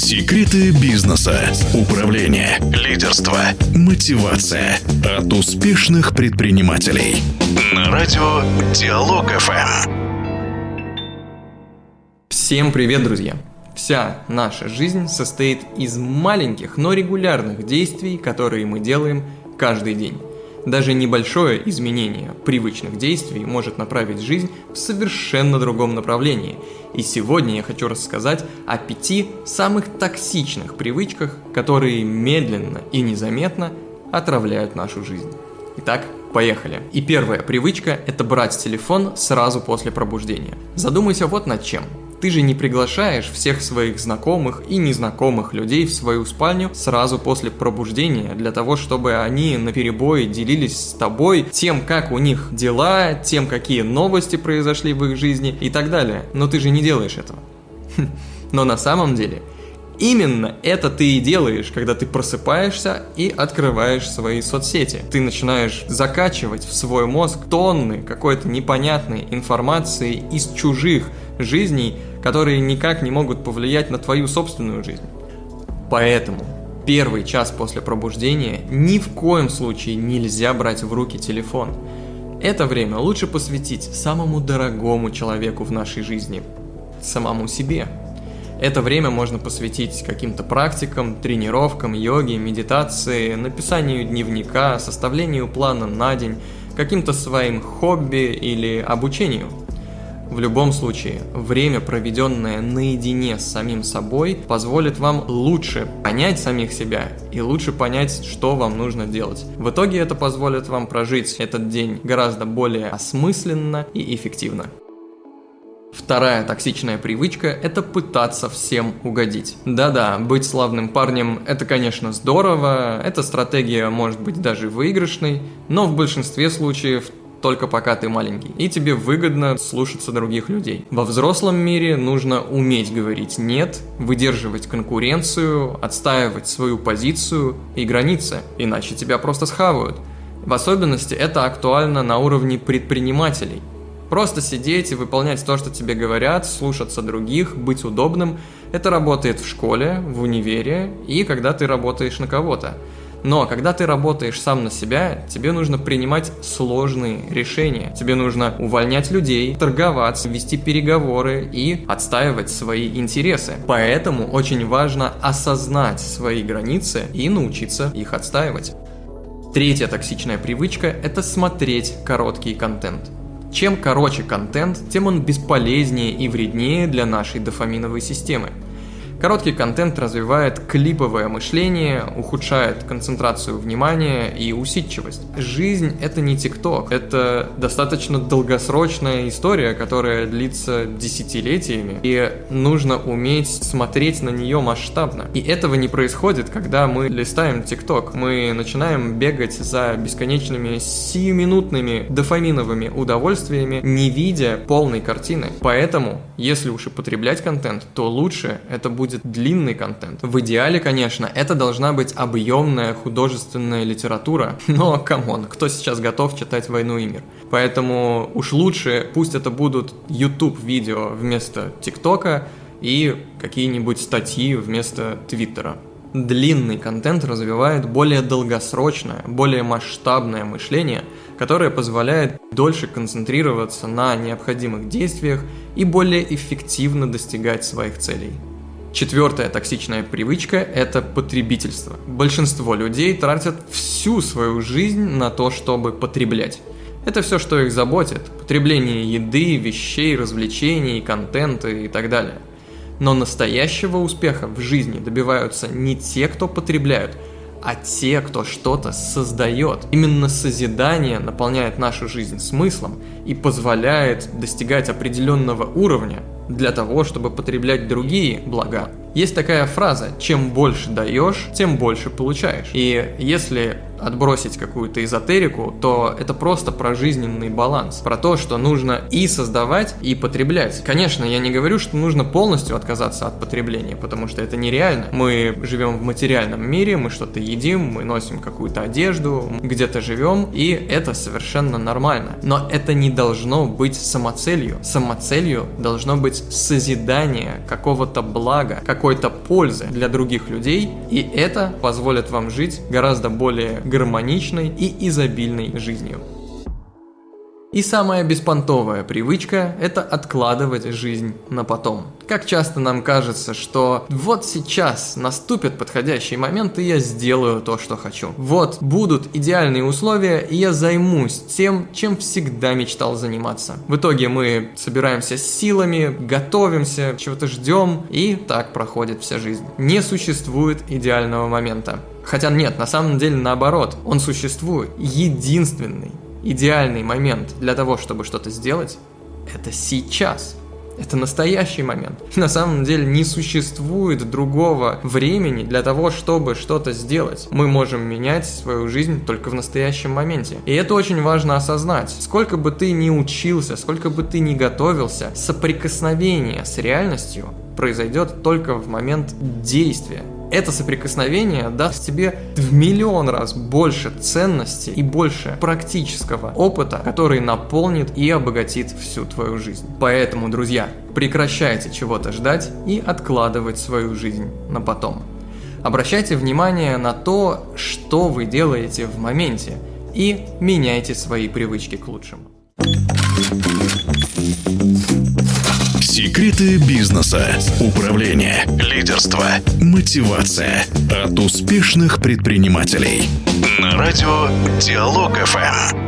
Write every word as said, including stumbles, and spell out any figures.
Секреты бизнеса, управления, лидерства, мотивация от успешных предпринимателей. На радио Диалог эф эм. Всем привет, друзья! Вся наша жизнь состоит из маленьких, но регулярных действий, которые мы делаем каждый день. Даже небольшое изменение привычных действий может направить жизнь в совершенно другом направлении. И сегодня я хочу рассказать о пяти самых токсичных привычках, которые медленно и незаметно отравляют нашу жизнь. Итак, поехали. И первая привычка – это брать телефон сразу после пробуждения. Задумайся вот над чем. Ты же не приглашаешь всех своих знакомых и незнакомых людей в свою спальню сразу после пробуждения для того, чтобы они наперебой делились с тобой тем, как у них дела, тем, какие новости произошли в их жизни и так далее. Но ты же не делаешь этого. Но на самом деле именно это ты и делаешь, когда ты просыпаешься и открываешь свои соцсети. Ты начинаешь закачивать в свой мозг тонны какой-то непонятной информации из чужих жизней, которые никак не могут повлиять на твою собственную жизнь. Поэтому первый час после пробуждения ни в коем случае нельзя брать в руки телефон. Это время лучше посвятить самому дорогому человеку в нашей жизни – самому себе. Это время можно посвятить каким-то практикам, тренировкам, йоге, медитации, написанию дневника, составлению плана на день, каким-то своим хобби или обучению. В любом случае, время, проведенное наедине с самим собой, позволит вам лучше понять самих себя и лучше понять, что вам нужно делать. В итоге это позволит вам прожить этот день гораздо более осмысленно и эффективно. Вторая токсичная привычка – это пытаться всем угодить. Да-да, быть славным парнем – это, конечно, здорово, эта стратегия может быть даже выигрышной, но в большинстве случаев только пока ты маленький, и тебе выгодно слушаться других людей. Во взрослом мире нужно уметь говорить «нет», выдерживать конкуренцию, отстаивать свою позицию и границы, иначе тебя просто схавают. В особенности это актуально на уровне предпринимателей. Просто сидеть и выполнять то, что тебе говорят, слушаться других, быть удобным – это работает в школе, в универе и когда ты работаешь на кого-то. Но когда ты работаешь сам на себя, тебе нужно принимать сложные решения. Тебе нужно увольнять людей, торговаться, вести переговоры и отстаивать свои интересы. Поэтому очень важно осознать свои границы и научиться их отстаивать. Третья токсичная привычка – это смотреть короткий контент. Чем короче контент, тем он бесполезнее и вреднее для нашей дофаминовой системы. Короткий контент развивает клиповое мышление, ухудшает концентрацию внимания и усидчивость. Жизнь – это не ТикТок, это достаточно долгосрочная история, которая длится десятилетиями, и нужно уметь смотреть на нее масштабно. И этого не происходит, когда мы листаем ТикТок. Мы начинаем бегать за бесконечными сиюминутными дофаминовыми удовольствиями, не видя полной картины. Поэтому, если уж и потреблять контент, то лучше это будет будет длинный контент. В идеале, конечно, это должна быть объемная художественная литература, но, камон, кто сейчас готов читать «Войну и мир»? Поэтому уж лучше пусть это будут YouTube-видео вместо ТикТока и какие-нибудь статьи вместо Твиттера. Длинный контент развивает более долгосрочное, более масштабное мышление, которое позволяет дольше концентрироваться на необходимых действиях и более эффективно достигать своих целей. Четвертая токсичная привычка – это потребительство. Большинство людей тратят всю свою жизнь на то, чтобы потреблять. Это все, что их заботит – потребление еды, вещей, развлечений, контента и так далее. Но настоящего успеха в жизни добиваются не те, кто потребляют, а те, кто что-то создает. Именно созидание наполняет нашу жизнь смыслом и позволяет достигать определенного уровня для того, чтобы потреблять другие блага. Есть такая фраза: чем больше даешь, тем больше получаешь. И если отбросить какую-то эзотерику, то это просто про жизненный баланс, про то, что нужно и создавать, и потреблять. Конечно, я не говорю, что нужно полностью отказаться от потребления, потому что это нереально. Мы живем в материальном мире, мы что-то едим, мы носим какую-то одежду, где-то живем, и это совершенно нормально. Но это не должно быть самоцелью. Самоцелью должно быть созидание какого-то блага, какого какой-то пользы для других людей, и это позволит вам жить гораздо более гармоничной и изобильной жизнью. И самая беспонтовая привычка – это откладывать жизнь на потом. Как часто нам кажется, что вот сейчас наступит подходящий момент, и я сделаю то, что хочу. Вот будут идеальные условия, и я займусь тем, чем всегда мечтал заниматься. В итоге мы собираемся с силами, готовимся, чего-то ждем, и так проходит вся жизнь. Не существует идеального момента. Хотя нет, на самом деле наоборот, он существует. Единственный идеальный момент для того, чтобы что-то сделать, это сейчас. Это настоящий момент. На самом деле не существует другого времени для того, чтобы что-то сделать. Мы можем менять свою жизнь только в настоящем моменте. И это очень важно осознать. Сколько бы ты ни учился, сколько бы ты ни готовился, соприкосновение с реальностью произойдет только в момент действия. Это соприкосновение даст тебе в миллион раз больше ценностей и больше практического опыта, который наполнит и обогатит всю твою жизнь. Поэтому, друзья, прекращайте чего-то ждать и откладывать свою жизнь на потом. Обращайте внимание на то, что вы делаете в моменте, и меняйте свои привычки к лучшему. Секреты бизнеса, управления, лидерства, мотивация от успешных предпринимателей. На радио Диалог эф эм.